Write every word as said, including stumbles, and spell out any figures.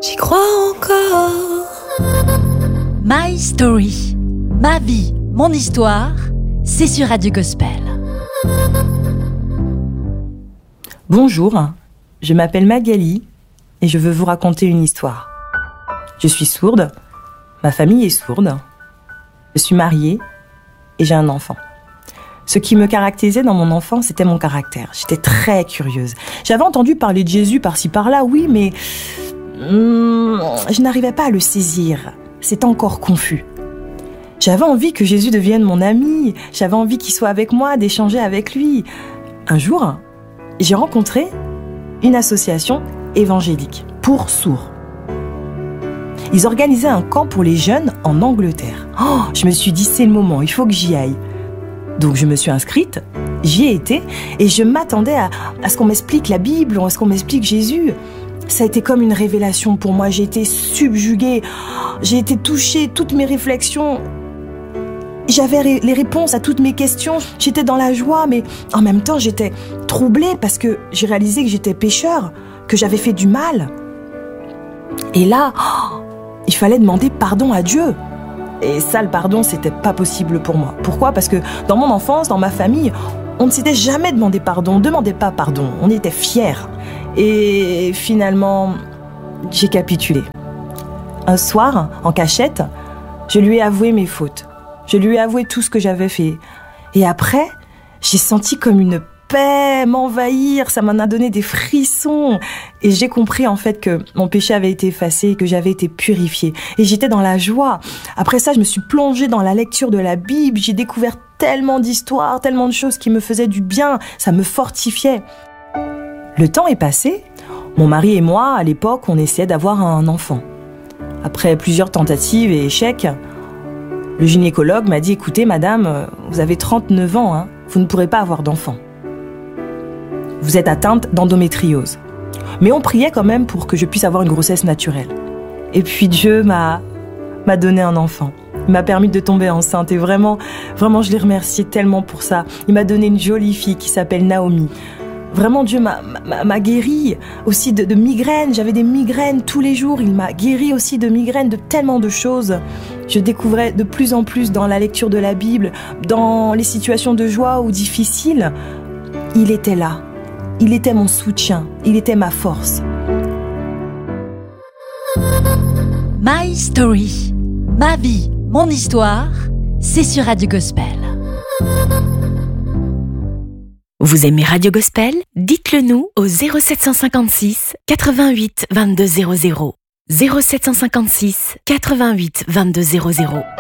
J'y crois encore. My Story, ma vie, mon histoire, c'est sur Radio Gospel. Bonjour, je m'appelle Magali et je veux vous raconter une histoire. Je suis sourde, ma famille est sourde, je suis mariée et j'ai un enfant. Ce qui me caractérisait dans mon enfance, c'était mon caractère. J'étais très curieuse. J'avais entendu parler de Jésus par-ci par-là, oui, mais hum, je n'arrivais pas à le saisir. C'était encore confus. J'avais envie que Jésus devienne mon ami. J'avais envie qu'il soit avec moi, d'échanger avec lui. Un jour, j'ai rencontré une association évangélique pour sourds. Ils organisaient un camp pour les jeunes en Angleterre. Oh, je me suis dit, c'est le moment, il faut que j'y aille. Donc je me suis inscrite, j'y ai été et je m'attendais à, à ce qu'on m'explique la Bible, à ce qu'on m'explique Jésus. Ça a été comme une révélation pour moi, j'ai été subjuguée, j'ai été touchée, toutes mes réflexions. J'avais ré- les réponses à toutes mes questions, j'étais dans la joie, mais en même temps j'étais troublée parce que j'ai réalisé que j'étais pécheur, que j'avais fait du mal. Et là, oh, il fallait demander pardon à Dieu. Et ça, le pardon, c'était pas possible pour moi. Pourquoi ? Parce que dans mon enfance, dans ma famille, on ne s'était jamais demandé pardon, on ne demandait pas pardon, on était fiers. Et finalement, j'ai capitulé. Un soir, en cachette, je lui ai avoué mes fautes. Je lui ai avoué tout ce que j'avais fait. Et après, j'ai senti comme une paix m'envahir, ça m'en a donné des frissons. Et j'ai compris en fait que mon péché avait été effacé, que j'avais été purifiée. Et j'étais dans la joie. Après ça, je me suis plongée dans la lecture de la Bible. J'ai découvert tellement d'histoires, tellement de choses qui me faisaient du bien. Ça me fortifiait. Le temps est passé. Mon mari et moi, à l'époque, on essayait d'avoir un enfant. Après plusieurs tentatives et échecs, le gynécologue m'a dit « Écoutez, madame, vous avez trente-neuf ans, hein, vous ne pourrez pas avoir d'enfant. Vous êtes atteinte d'endométriose. » Mais on priait quand même pour que je puisse avoir une grossesse naturelle. Et puis Dieu m'a, m'a donné un enfant. Il m'a permis de tomber enceinte et vraiment, vraiment je l'ai remercié tellement pour ça. Il m'a donné une jolie fille qui s'appelle Naomi. Vraiment Dieu m'a, m'a, m'a guéri aussi de, de migraines. J'avais des migraines tous les jours. Il m'a guéri aussi de migraines, de tellement de choses. Je découvrais de plus en plus dans la lecture de la Bible, dans les situations de joie ou difficiles. Il était là. Il était mon soutien, il était ma force. My Story, ma vie, mon histoire, c'est sur Radio Gospel. Vous aimez Radio Gospel ? Dites-le nous au zéro sept cent cinquante-six quatre-vingt-huit vingt-deux zéro zéro. zéro sept cent cinquante-six quatre-vingt-huit vingt-deux zéro zéro.